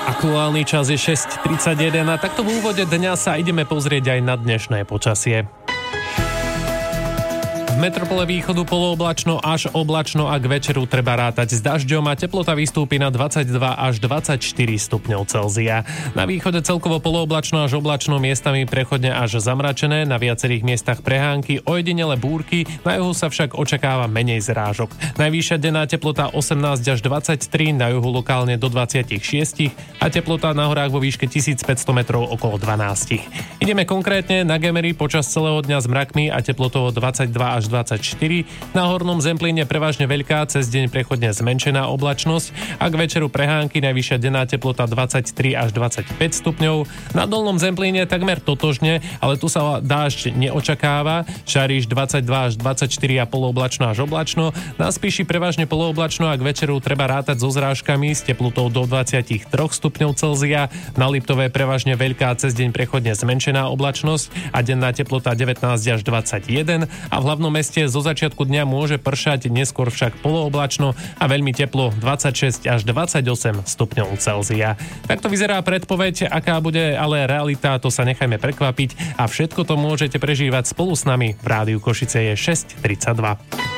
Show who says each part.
Speaker 1: Aktuálny čas je 6:31 a takto v úvode dňa sa ideme pozrieť aj na dnešné počasie. V metropole východu polooblačno až oblačno a k večeru treba rátať s dažďom a teplota vystúpi na 22 až 24 stupňov Celzia. Na východe celkovo polooblačno až oblačno, miestami prechodne až zamračené, na viacerých miestach prehánky, ojedinele búrky, na juhu sa však očakáva menej zrážok. Najvyššia denná teplota 18 až 23, na juhu lokálne do 26 a teplota na horách vo výške 1500 metrov okolo 12. Ideme konkrétne na Gemery, počas celého dňa s mrakmi a teplotou 22 až 24, na hornom Zemplíne prevažne veľká, cez deň prechodne zmenšená oblačnosť a k večeru prehánky, najvyššia denná teplota 23 až 25 stupňov. Na dolnom Zemplíne takmer totožne, ale tu sa dážď neočakáva, Šariš 22 až 24 a polooblačno až oblačno, na Spiši prevažne polooblačno a k večeru treba rátať so zrážkami s teplotou do 23 stupňov Celzia, na Liptové prevažne veľká, cez deň prechodne zmenšená oblačnosť a denná teplota 19 až 21 a v hlavnom meste zo začiatku dňa môže pršať, neskôr však polooblačno a veľmi teplo 26 až 28 stupňov Celzia. Takto vyzerá predpoveď, aká bude ale realita, to sa nechajme prekvapiť a všetko to môžete prežívať spolu s nami. V Rádiu Košice je 6:32.